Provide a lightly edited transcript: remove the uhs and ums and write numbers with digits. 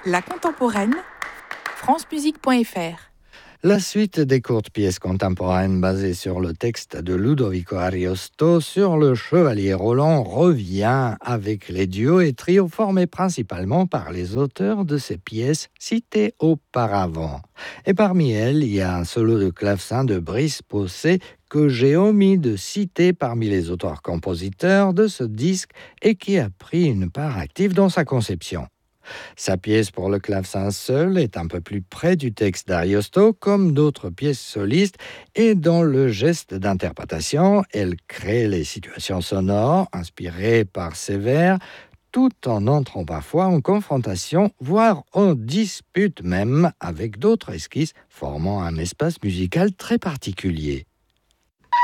La contemporaine, francemusique.fr. La suite des courtes pièces contemporaines basées sur le texte de Ludovico Ariosto sur le Chevalier Roland revient avec les duos et trios formés principalement par les auteurs de ces pièces citées auparavant. Et parmi elles, il y a un solo de clavecin de Brice Posset que j'ai omis de citer parmi les auteurs-compositeurs de ce disque et qui a pris une part active dans sa conception. Sa pièce pour le clavecin seul est un peu plus près du texte d'Ariosto, comme d'autres pièces solistes, et dans le geste d'interprétation, elle crée les situations sonores inspirées par ses vers, tout en entrant parfois en confrontation, voire en dispute même avec d'autres esquisses, formant un espace musical très particulier.